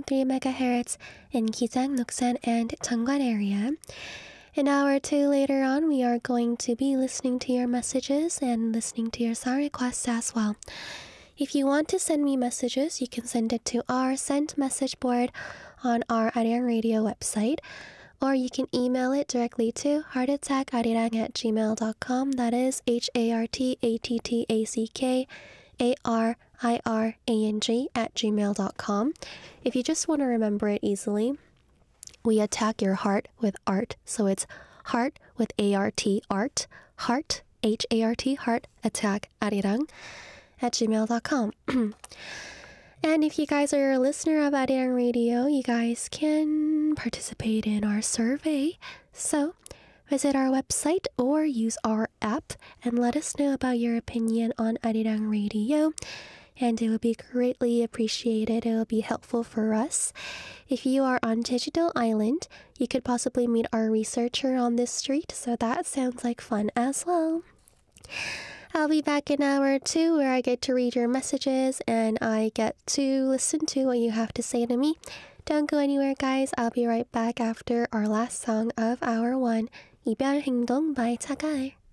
MHz in Gijang, Noksan, and Changwon area. In hour 2 later on, we are going to be listening to your messages and listening to your song requests as well. If you want to send me messages, you can send it to our send message board on our Arirang Radio website, or you can email it directly to heartattackarirang@gmail.com. That is heartattackarirang@gmail.com. If you just want to remember it easily, we attack your heart with art. So it's heart with A-R-T, art, heart, H-A-R-T, heart, attack, arirang@gmail.com. And if you guys are a listener of Arirang Radio, you guys can participate in our survey. So visit our website or use our app and let us know about your opinion on Arirang Radio. And it will be greatly appreciated. It will be helpful for us. If you are on Digital Island, you could possibly meet our researcher on this street. So that sounds like fun as well. I'll be back in hour 2 where I get to read your messages and I get to listen to what you have to say to me. Don't go anywhere, guys. I'll be right back after our last song of hour 1, 이별 행동 by 차가을.